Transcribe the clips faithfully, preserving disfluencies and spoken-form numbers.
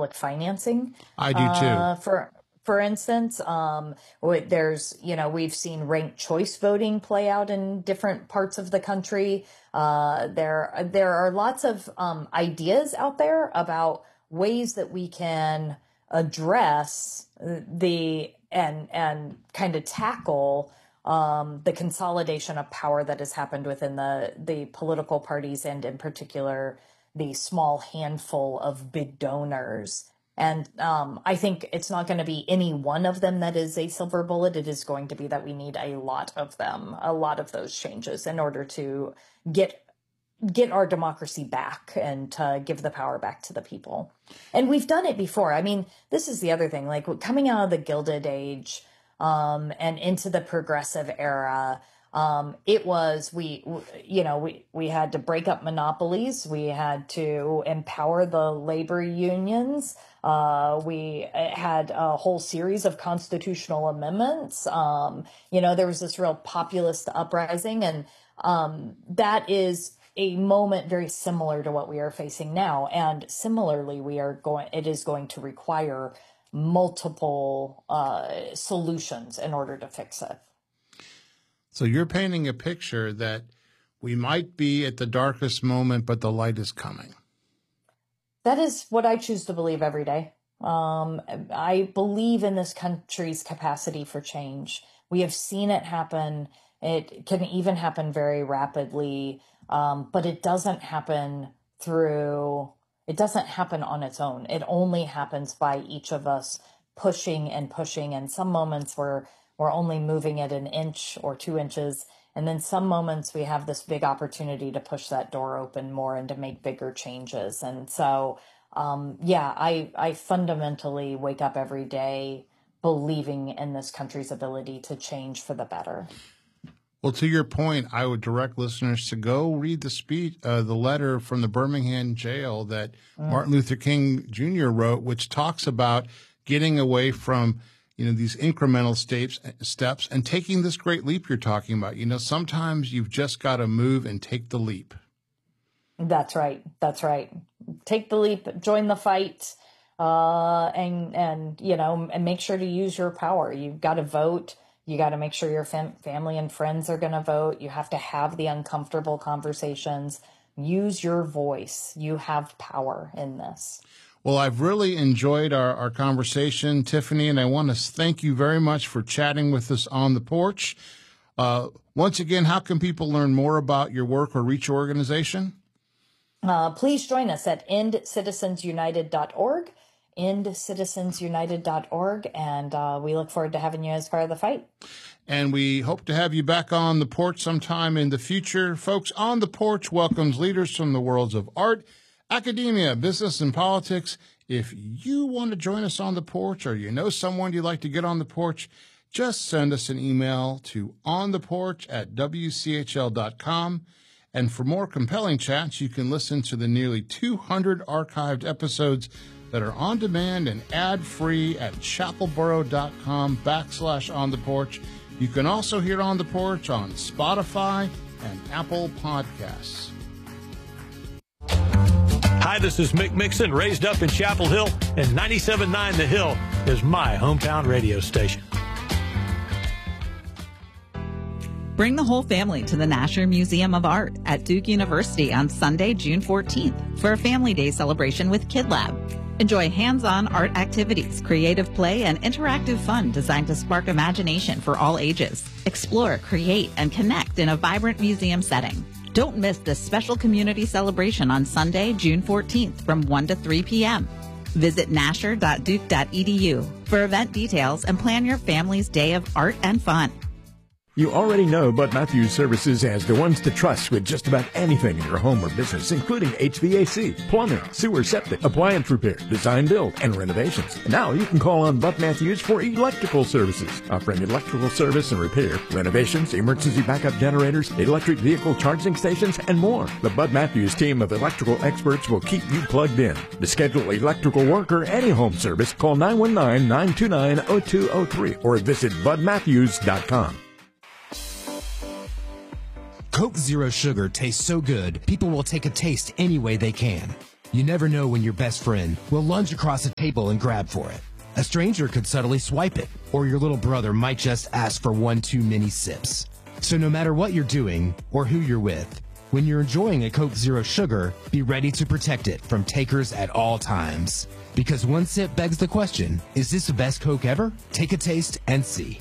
public financing. I do too. Uh, for For instance, um, there's, you know, we've seen ranked choice voting play out in different parts of the country. Uh, there, there are lots of um, ideas out there about ways that we can address the and and kind of tackle um, the consolidation of power that has happened within the the political parties, and in particular the small handful of big donors. And um, I think it's not going to be any one of them that is a silver bullet. It is going to be that we need a lot of them, a lot of those changes in order to get get our democracy back and to give the power back to the people. And we've done it before. I mean, this is the other thing, like coming out of the Gilded Age um, and into the progressive era. Um, it was, we, you know, we, we had to break up monopolies. We had to empower the labor unions. Uh, we had a whole series of constitutional amendments. Um, you know, there was this real populist uprising, and um, that is a moment very similar to what we are facing now. And similarly, we are going, it is going to require multiple uh, solutions in order to fix it. So you're painting a picture that we might be at the darkest moment, but the light is coming. That is what I choose to believe every day. Um, I believe in this country's capacity for change. We have seen it happen. It can even happen very rapidly, um, but it doesn't happen through, it doesn't happen on its own. It only happens by each of us pushing and pushing. And some moments where we're only moving it an inch or two inches. And then some moments we have this big opportunity to push that door open more and to make bigger changes. And so, um, yeah, I, I fundamentally wake up every day believing in this country's ability to change for the better. Well, to your point, I would direct listeners to go read the speech, uh, the letter from the Birmingham jail that mm. Martin Luther King Junior wrote, which talks about getting away from you know, these incremental steps, steps and taking this great leap you're talking about. You know, sometimes you've just got to move and take the leap. That's right. That's right. Take the leap, join the fight, uh, and, and, you know, and make sure to use your power. You've got to vote. You got to make sure your fam- family and friends are going to vote. You have to have the uncomfortable conversations. Use your voice. You have power in this. Well, I've really enjoyed our, our conversation, Tiffany, and I want to thank you very much for chatting with us on the porch. Uh, once again, how can people learn more about your work or reach your organization? Uh, please join us at end citizens united dot org, end citizens united dot org, and uh, we look forward to having you as part of the fight. And we hope to have you back on the porch sometime in the future. Folks, On the Porch welcomes leaders from the worlds of art, academia, business, and politics. If you want to join us on the porch, or you know someone you'd like to get on the porch, just send us an email to ontheporch at w c h l dot com. And for more compelling chats, you can listen to the nearly two hundred archived episodes that are on demand and ad-free at chapelboro.com backslash on the porch. You can also hear On the Porch on Spotify and Apple Podcasts. Hi, this is Mick Mixon, raised up in Chapel Hill, and ninety-seven point nine The Hill is my hometown radio station. Bring the whole family to the Nasher Museum of Art at Duke University on Sunday, June fourteenth for a Family Day celebration with Kid Lab. Enjoy hands-on art activities, creative play, and interactive fun designed to spark imagination for all ages. Explore, create, and connect in a vibrant museum setting. Don't miss this special community celebration on Sunday, June fourteenth from one to three p.m. Visit nasher dot duke dot e d u for event details and plan your family's day of art and fun. You already know Bud Matthews Services as the ones to trust with just about anything in your home or business, including H V A C, plumbing, sewer, septic, appliance repair, design build, and renovations. Now you can call on Bud Matthews for electrical services, offering electrical service and repair, renovations, emergency backup generators, electric vehicle charging stations, and more. The Bud Matthews team of electrical experts will keep you plugged in. To schedule electrical work or any home service, call nine one nine, nine two nine, zero two zero three or visit bud matthews dot com. Coke Zero Sugar tastes so good, people will take a taste any way they can. You never know when your best friend will lunge across a table and grab for it. A stranger could subtly swipe it, or your little brother might just ask for one too many sips. So no matter what you're doing or who you're with, when you're enjoying a Coke Zero Sugar, be ready to protect it from takers at all times. Because one sip begs the question, is this the best Coke ever? Take a taste and see.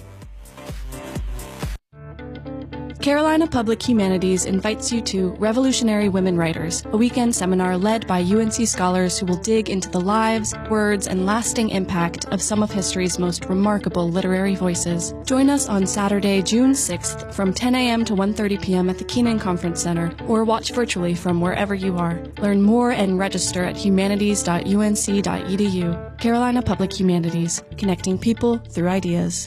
Carolina Public Humanities invites you to Revolutionary Women Writers, a weekend seminar led by U N C scholars who will dig into the lives, words, and lasting impact of some of history's most remarkable literary voices. Join us on Saturday, June sixth from ten a.m. to one thirty p.m. at the Keenan Conference Center, or watch virtually from wherever you are. Learn more and register at humanities dot u n c dot e d u. Carolina Public Humanities, connecting people through ideas.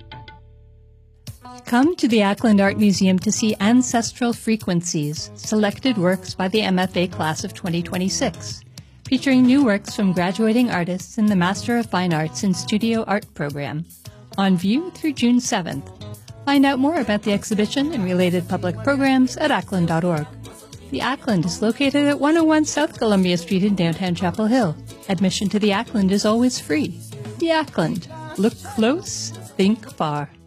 Come to the Ackland Art Museum to see Ancestral Frequencies, selected works by the M F A class of twenty twenty-six, featuring new works from graduating artists in the Master of Fine Arts in Studio Art program, on view through June seventh. Find out more about the exhibition and related public programs at ackland dot org. The Ackland is located at one oh one South Columbia Street in downtown Chapel Hill. Admission to the Ackland is always free. The Ackland. Look close, think far.